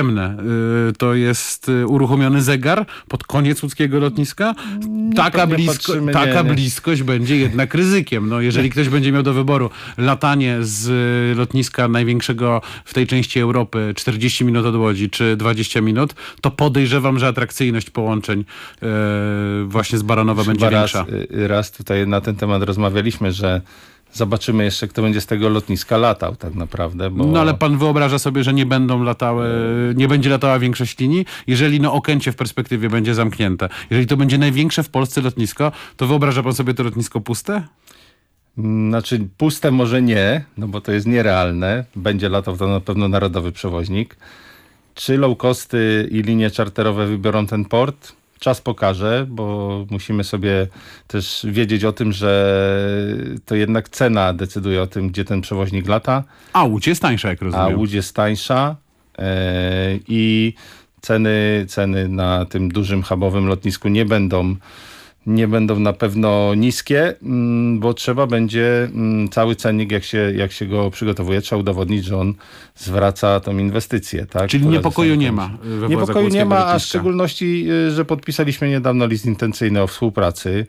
To jest uruchomiony zegar pod koniec łódzkiego lotniska. Taka bliskość będzie jednak ryzykiem. No, jeżeli ktoś będzie miał do wyboru latanie z lotniska największego w tej części Europy 40 minut od Łodzi czy 20 minut, to podejrzewam, że atrakcyjność połączeń właśnie z Baranowa będzie większa. Raz tutaj na ten temat rozmawialiśmy, że zobaczymy jeszcze, kto będzie z tego lotniska latał tak naprawdę. Bo... No ale pan wyobraża sobie, że nie będzie latała większość linii, jeżeli Okęcie w perspektywie będzie zamknięte. Jeżeli to będzie największe w Polsce lotnisko, to wyobraża pan sobie to lotnisko puste? Znaczy puste może nie, no bo to jest nierealne. Będzie latał to na pewno narodowy przewoźnik. Czy low costy i linie czarterowe wybiorą ten port? Czas pokaże, bo musimy sobie też wiedzieć o tym, że to jednak cena decyduje o tym, gdzie ten przewoźnik lata. A Łódź jest tańsza, jak rozumiem. A Łódź jest tańsza i ceny na tym dużym hubowym lotnisku nie będą na pewno niskie, bo trzeba będzie cały cennik, jak się go przygotowuje, trzeba udowodnić, że on zwraca tą inwestycję. Tak? Czyli niepokoju nie ma. Niepokoju nie ma, a w szczególności, że podpisaliśmy niedawno list intencyjny o współpracy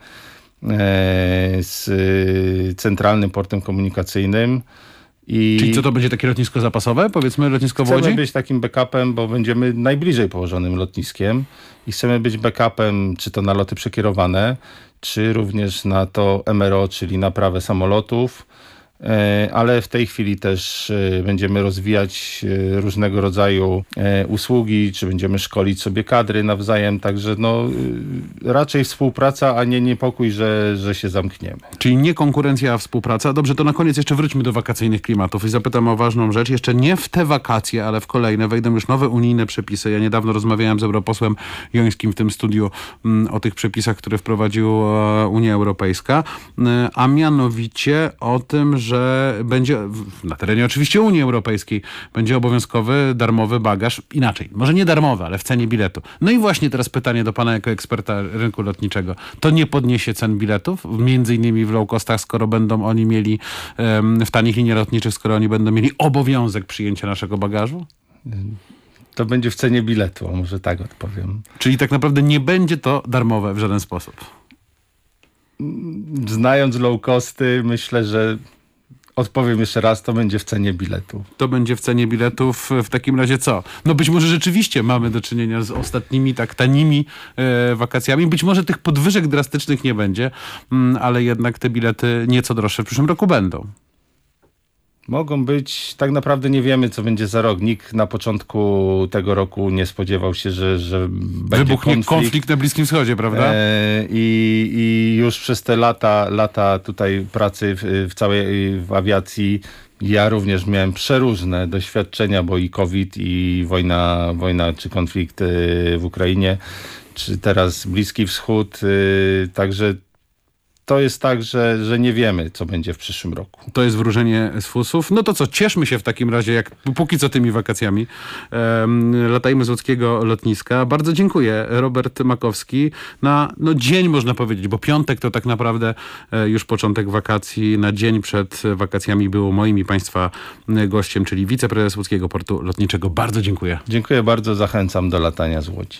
z Centralnym Portem Komunikacyjnym. Czyli co to będzie takie lotnisko zapasowe? Powiedzmy lotnisko w Łodzi? Chcemy być takim backupem, bo będziemy najbliżej położonym lotniskiem i chcemy być backupem, czy to na loty przekierowane, czy również na to MRO, czyli naprawę samolotów, ale w tej chwili też będziemy rozwijać różnego rodzaju usługi, czy będziemy szkolić sobie kadry nawzajem, także raczej współpraca, a nie niepokój, że się zamkniemy. Czyli nie konkurencja, a współpraca. Dobrze, to na koniec jeszcze wróćmy do wakacyjnych klimatów i zapytam o ważną rzecz. Jeszcze nie w te wakacje, ale w kolejne wejdą już nowe unijne przepisy. Ja niedawno rozmawiałem z europosłem Jońskim w tym studiu o tych przepisach, które wprowadziła Unia Europejska, a mianowicie o tym, że będzie na terenie oczywiście Unii Europejskiej będzie obowiązkowy darmowy bagaż. Inaczej, może nie darmowy, ale w cenie biletu. No i właśnie teraz pytanie do pana jako eksperta rynku lotniczego. To nie podniesie cen biletów? Między innymi w low costach, skoro będą oni mieli w tanich liniach lotniczych, skoro oni będą mieli obowiązek przyjęcia naszego bagażu? To będzie w cenie biletu, a może tak odpowiem. Czyli tak naprawdę nie będzie to darmowe w żaden sposób? Znając low costy, myślę, że odpowiem jeszcze raz, to będzie w cenie biletu. To będzie w cenie biletów. W takim razie co? No być może rzeczywiście mamy do czynienia z ostatnimi tak tanimi wakacjami. Być może tych podwyżek drastycznych nie będzie, ale jednak te bilety nieco droższe w przyszłym roku będą. Mogą być, tak naprawdę nie wiemy, co będzie za rok. Nikt na początku tego roku nie spodziewał się, że będzie wybuchnie konflikt na Bliskim Wschodzie, prawda? I już przez te lata tutaj pracy w całej awiacji ja również miałem przeróżne doświadczenia, bo i COVID, i wojna czy konflikt w Ukrainie, czy teraz Bliski Wschód, także to jest tak, że nie wiemy, co będzie w przyszłym roku. To jest wróżenie z fusów. No to co, cieszmy się w takim razie, póki co tymi wakacjami. Latajmy z łódzkiego lotniska. Bardzo dziękuję. Robert Makowski. Na dzień można powiedzieć, bo piątek to tak naprawdę już początek wakacji. Na dzień przed wakacjami był moim i państwa gościem, czyli wiceprezes Łódzkiego Portu Lotniczego. Bardzo dziękuję. Dziękuję bardzo. Zachęcam do latania z Łodzi.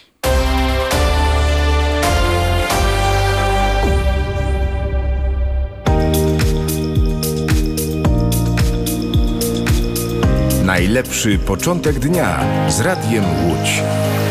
Najlepszy początek dnia z Radiem Łódź.